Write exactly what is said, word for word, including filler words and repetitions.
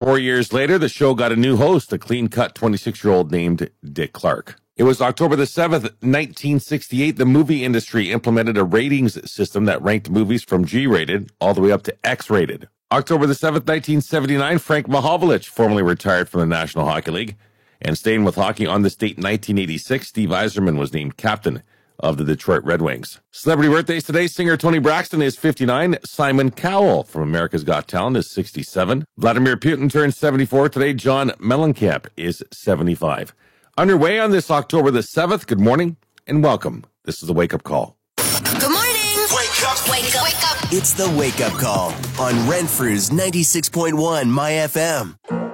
Four years later, the show got a new host, a clean-cut twenty-six-year-old named Dick Clark. It was October the seventh, nineteen sixty-eight. The movie industry implemented a ratings system that ranked movies from G-rated all the way up to X-rated. October the seventh, nineteen seventy-nine, Frank Mahovlich formally retired from the National Hockey League. And staying with hockey on this date, nineteen eighty-six, Steve Yzerman was named captain of the Detroit Red Wings. Celebrity birthdays today, singer Tony Braxton is fifty-nine. Simon Cowell from America's Got Talent is sixty-seven. Vladimir Putin turns seventy-four today. John Mellencamp is seventy-five. Underway on this October the seventh, good morning and welcome. This is the Wake Up Call. Good morning. Wake up. Wake up. Wake up. It's the Wake Up Call on Renfrew's ninety-six point one My F M.